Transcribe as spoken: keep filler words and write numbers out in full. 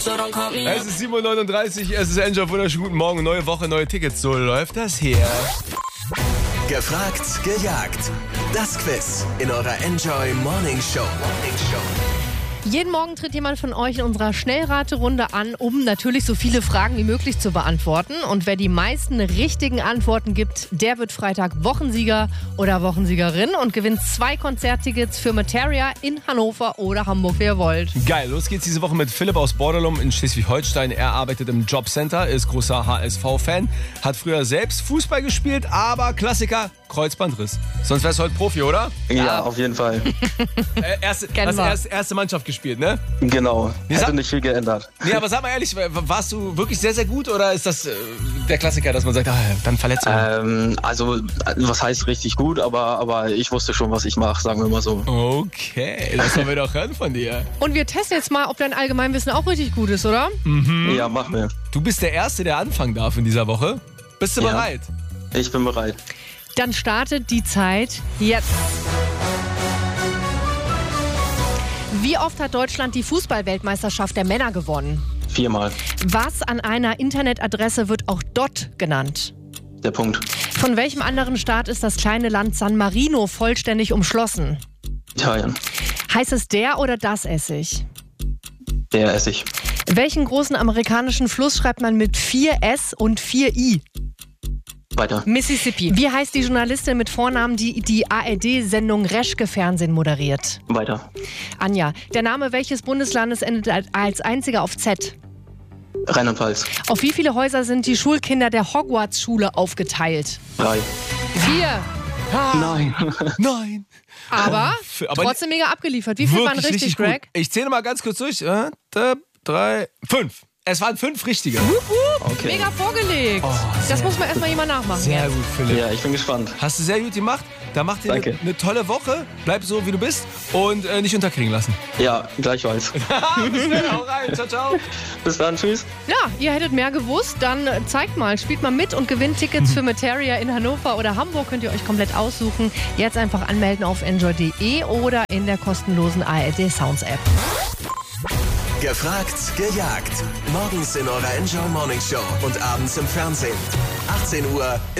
Es ist sieben Uhr neununddreißig, es ist Enjoy, wunderschönen guten Morgen, neue Woche, neue Tickets, so läuft das hier. Gefragt, gejagt. Das Quiz in eurer Enjoy Morning Show. Morning Show. Jeden Morgen tritt jemand von euch in unserer Schnellraterunde an, um natürlich so viele Fragen wie möglich zu beantworten. Und wer die meisten richtigen Antworten gibt, der wird Freitag Wochensieger oder Wochensiegerin und gewinnt zwei Konzerttickets für Materia in Hannover oder Hamburg, wie ihr wollt. Geil, los geht's diese Woche mit Philipp aus Bordelum in Schleswig-Holstein. Er arbeitet im Jobcenter, ist großer H S V-Fan, hat früher selbst Fußball gespielt, aber Klassiker, Kreuzbandriss. Sonst wärst du heute Profi, oder? Ja, ja, auf jeden Fall. äh, erste, hast erste, erste Mannschaft gespielt, ne? Genau, nee, hätte sag, nicht viel geändert. Nee, aber sag mal ehrlich, warst du wirklich sehr, sehr gut oder ist das äh, der Klassiker, dass man sagt, ah, dann Verletzung? Ähm, also, was heißt richtig gut, aber, aber ich wusste schon, was ich mache, sagen wir mal so. Okay, das wollen wir doch hören von dir. Und wir testen jetzt mal, ob dein Allgemeinwissen auch richtig gut ist, oder? Mhm. Ja, mach mir. Du bist der Erste, der anfangen darf in dieser Woche. Bist du ja, bereit? Ich bin bereit. Dann startet die Zeit jetzt. Wie oft hat Deutschland die Fußball-Weltmeisterschaft der Männer gewonnen? Viermal. Was an einer Internetadresse wird auch Dot genannt? Der Punkt. Von welchem anderen Staat ist das kleine Land San Marino vollständig umschlossen? Italien. Heißt es der oder das Essig? Der Essig. Welchen großen amerikanischen Fluss schreibt man mit vier S und vier I? Weiter. Mississippi. Wie heißt die Journalistin mit Vornamen, die die A R D-Sendung Reschke Fernsehen moderiert? Weiter. Anja. Der Name welches Bundeslandes endet als einziger auf Z? Rheinland-Pfalz. Auf wie viele Häuser sind die Schulkinder der Hogwarts-Schule aufgeteilt? Drei. Vier. Ah, Nein. Nein. Aber, aber trotzdem mega abgeliefert. Wie viel waren richtig, richtig Greg? Gut. Ich zähle mal ganz kurz durch. Äh, drei, fünf. Es waren fünf richtige. Okay. Mega vorgelegt. Oh, das muss man erstmal jemand nachmachen. Sehr jetzt. gut, Philipp. Ja, ich bin gespannt. Hast du sehr gut gemacht. Da macht dir eine, eine tolle Woche. Bleib so, wie du bist und äh, nicht unterkriegen lassen. Ja, gleichfalls. Bis dann, hau rein. Ciao, ciao. Bis dann, tschüss. Ja, ihr hättet mehr gewusst, dann zeigt mal, spielt mal mit und gewinnt Tickets für Materia in Hannover oder Hamburg. Könnt ihr euch komplett aussuchen. Jetzt einfach anmelden auf enjoy punkt de oder in der kostenlosen A R D Sounds App. Gefragt, gejagt. Morgens in eurer Enjoy Morning Show und abends im Fernsehen. achtzehn Uhr